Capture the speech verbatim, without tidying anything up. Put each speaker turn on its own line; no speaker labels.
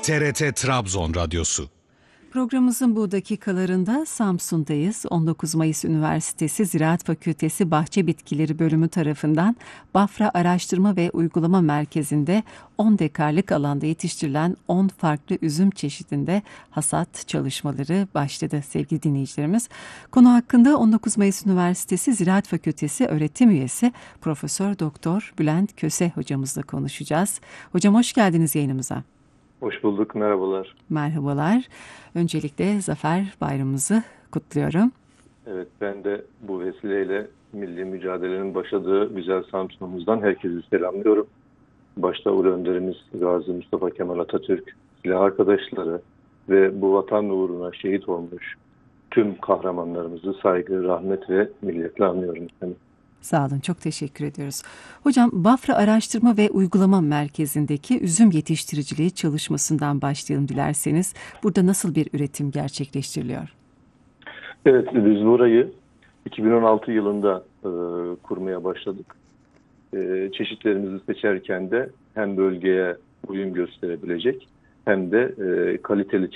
T R T Trabzon Radyosu.
Programımızın bu dakikalarında Samsun'dayız. on dokuz Mayıs Üniversitesi Ziraat Fakültesi Bahçe Bitkileri Bölümü tarafından Bafra Araştırma ve Uygulama Merkezi'nde on dekarlık alanda yetiştirilen on farklı üzüm çeşidinde hasat çalışmaları başladı sevgili dinleyicilerimiz. Konu hakkında on dokuz Mayıs Üniversitesi Ziraat Fakültesi öğretim üyesi Profesör Doktor Bülent Köse hocamızla konuşacağız. Hocam hoş geldiniz yayınımıza.
Hoş bulduk, merhabalar.
Merhabalar. Öncelikle Zafer Bayramımızı kutluyorum.
Evet, ben de bu vesileyle milli mücadelenin başladığı güzel Samsun'umuzdan herkesi selamlıyorum. Başta Ulu Önderimiz Gazi Mustafa Kemal Atatürk, silah arkadaşları ve bu vatan uğruna şehit olmuş tüm kahramanlarımızı saygı, rahmet ve minnetle anıyorum efendim.
Sağ olun, çok teşekkür ediyoruz. Hocam, Bafra Araştırma ve Uygulama Merkezi'ndeki üzüm yetiştiriciliği çalışmasından başlayalım dilerseniz. Burada nasıl bir üretim gerçekleştiriliyor?
Evet, biz burayı iki bin on altı yılında e, kurmaya başladık. E, çeşitlerimizi seçerken de hem bölgeye uyum gösterebilecek hem de e, kaliteli